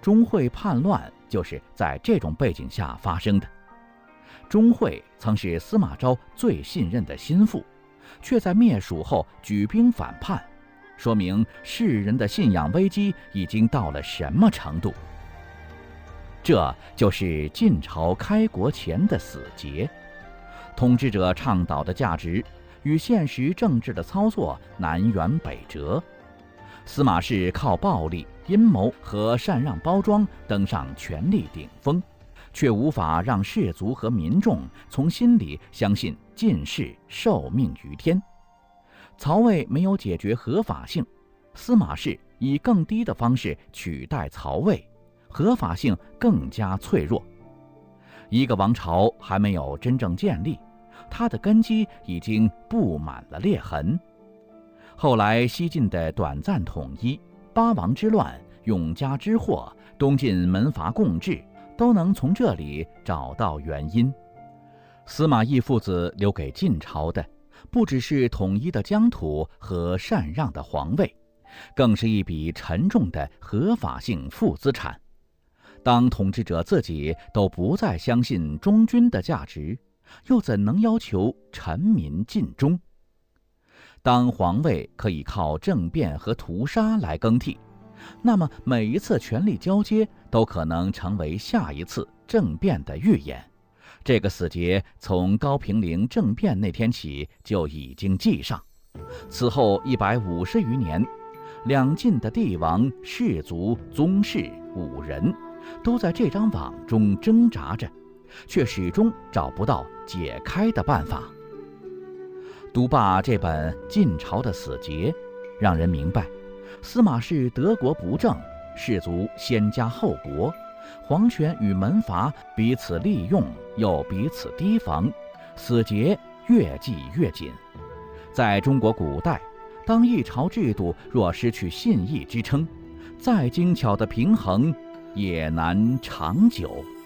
钟会叛乱就是在这种背景下发生的。钟会曾是司马昭最信任的心腹，却在灭蜀后举兵反叛，说明世人的信仰危机已经到了什么程度。这就是晋朝开国前的死结。统治者倡导的价值与现实政治的操作南辕北辙。司马氏靠暴力、阴谋和禅让包装登上权力顶峰，却无法让士族和民众从心里相信进士受命于天。曹魏没有解决合法性，司马氏以更低的方式取代曹魏，合法性更加脆弱。一个王朝还没有真正建立，它的根基已经布满了裂痕。后来西晋的短暂统一、八王之乱、永嘉之祸、东晋门阀共治，都能从这里找到原因。司马懿父子留给晋朝的，不只是统一的疆土和禅让的皇位，更是一笔沉重的合法性负资产。当统治者自己都不再相信忠君的价值，又怎能要求臣民尽忠？当皇位可以靠政变和屠杀来更替，那么每一次权力交接都可能成为下一次政变的预演。这个死结从高平陵政变那天起就已经记上。此后150余年，两晋的帝王、士族、宗室、武人都在这张网中挣扎着，却始终找不到解开的办法。读罢这本晋朝的死结，让人明白司马氏德国不正，士族先家后国，皇权与门阀彼此利用又彼此提防，死结越系越紧。在中国古代，当一朝制度若失去信义支撑，再精巧的平衡也难长久。